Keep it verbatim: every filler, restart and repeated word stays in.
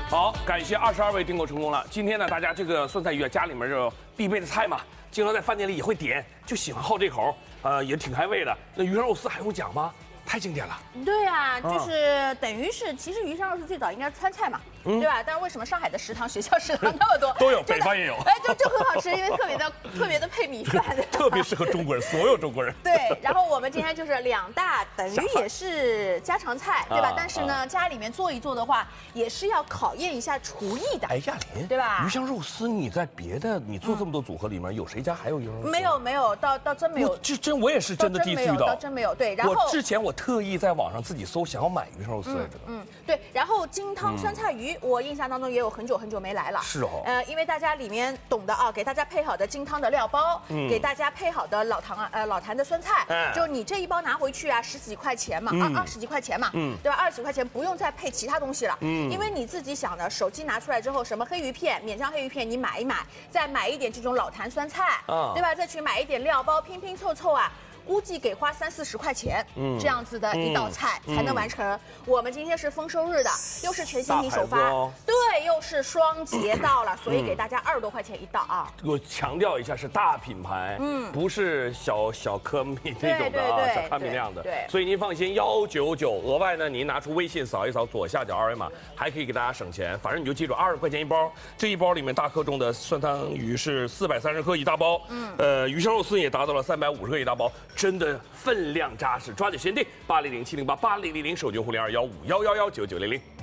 好，感谢二十二位订购成功了。今天呢，大家这个酸菜鱼啊，家里面这必备的菜嘛，经常在饭店里也会点，就喜欢好这口，呃，也挺开胃的。那鱼香肉丝还用讲吗？太经典了。 对啊，就是等于是，其实鱼香肉丝最早应该是川菜嘛，对吧？但是为什么上海的食堂、学校食堂那么多？ 都有，北方也有。 哎，就就很好吃，因为特别的特别的配米饭， 特别适合中国人，所有中国人。 对，然后我们今天就是两大，等于也是家常菜，对吧？但是呢，家里面做一做的话，也是要考验一下厨艺的。 哎，亚琳， 对吧？ 鱼香肉丝，你在别的你做这么多组合里面，有谁家还有鱼香肉丝？ 没有，没有，倒倒真没有。 这真我也是真的第一次遇到， 倒真没有。对，然后我之前我特意在网上自己搜，想要买鱼香肉丝来着。 嗯，对。然后金汤酸菜鱼，我印象当中也有很久很久没来了。 是哦。 呃，因为大家里面懂的啊，给大家配好的金汤的料包，给大家配好的老坛啊，呃，老坛的酸菜，就你这一包拿回去啊，十几块钱嘛，二二十几块钱嘛，嗯，对吧？二十几块钱不用再配其他东西了，嗯，因为你自己想的，手机拿出来之后，什么黑鱼片、免浆黑鱼片，你买一买，再买一点这种老坛酸菜，对吧？再去买一点料包，拼拼凑凑啊。估计给花三四十块钱，嗯，这样子的一道菜才能完成。嗯、我们今天是丰收日的，又是全新品首发，哦、对，又是双节到了，所以给大家二十多块钱一道啊。 我强调一下，是大品牌，嗯，不是小小颗米那种的啊，小颗米那样的。对，所以您放心，幺九九。额外呢，您拿出微信扫一扫左下角二维码，还可以给大家省钱。反正你就记住，二十块钱一包。这一包里面大克重的酸汤鱼是四百三十克一大包，嗯，呃，鱼香肉丝也达到了三百五十克一大包。真的分量扎实，抓紧时间订八零零七零八八零零零手机互联二幺五幺幺幺九九零零。